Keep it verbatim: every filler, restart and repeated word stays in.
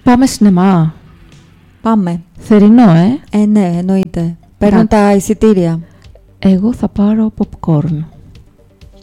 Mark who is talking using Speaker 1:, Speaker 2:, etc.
Speaker 1: Πάμε σινεμά.
Speaker 2: Πάμε.
Speaker 1: Θερινό, ε.
Speaker 2: Ε, ναι, εννοείται. Παίρνω
Speaker 1: Κάτσε.
Speaker 2: τα εισιτήρια.
Speaker 1: Εγώ θα πάρω popcorn.